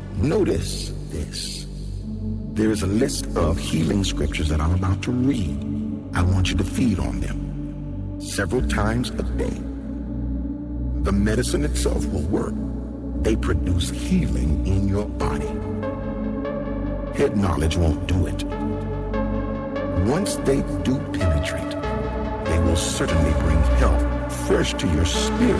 Notice this. There is a list of healing scriptures that I'm about to read. I want you to feed on them several times a day. The medicine itself will work. They produce healing in your body. Head knowledge won't do it. Once they do penetrate, they will certainly bring health fresh to your spirit